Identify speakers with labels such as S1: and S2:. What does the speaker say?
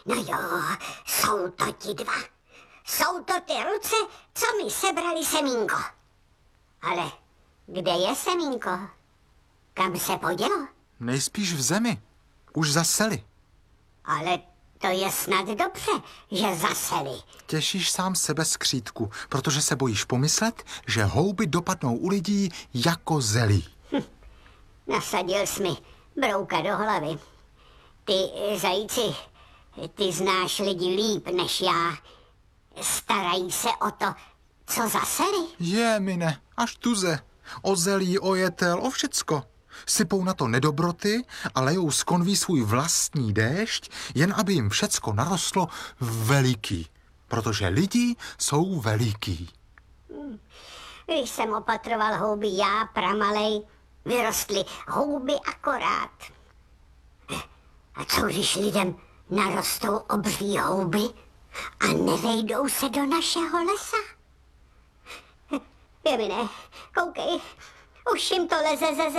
S1: No jo, jsou to ti dva. Jsou to ty ruce, co mi sebrali semínko. Ale kde je semínko? Kam se podělo?
S2: Nejspíš v zemi. Už zaseli.
S1: Ale to je snad dobře, že zaseli.
S2: Těšíš sám sebe, skřítku, protože se bojíš pomyslet, že houby dopadnou u lidí jako zelí.
S1: Nasadil jsi mi brouka do hlavy. Ty, zajíci, ty znáš lidi líp než já. Starají se o to, co zaseli.
S2: Je, mine, až tuze. O zelí, o jetel, o všecko. Sypou na to nedobroty a lejou z konví svůj vlastní déšť, jen aby jim všecko narostlo veliký. Protože lidi jsou veliký.
S1: Když jsem opatroval houby já, pramalej, vyrostly houby akorát. A co když lidem narostou obří houby a nevejdou se do našeho lesa? Jemine, koukej, už jim to leze ze